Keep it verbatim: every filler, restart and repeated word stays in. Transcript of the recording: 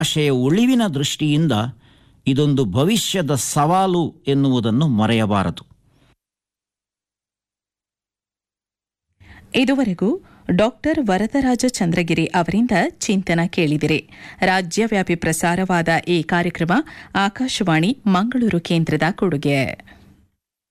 ಭಾಷೆಯ ಉಳಿವಿನ ದೃಷ್ಟಿಯಿಂದ ಇದೊಂದು ಭವಿಷ್ಯದ ಸವಾಲು ಎನ್ನುವುದನ್ನು ಮರೆಯಬಾರದು. ಇದುವರೆಗೂ ಡಾಕ್ಟರ್ ವರದರಾಜ ಚಂದ್ರಗಿರಿ ಅವರಿಂದ ಚಿಂತನ ಕೇಳಿದಿರಿ. ರಾಜ್ಯವ್ಯಾಪಿ ಪ್ರಸಾರವಾದ ಈ ಕಾರ್ಯಕ್ರಮ ಆಕಾಶವಾಣಿ ಮಂಗಳೂರು ಕೇಂದ್ರದ ಕೊಡುಗೆ.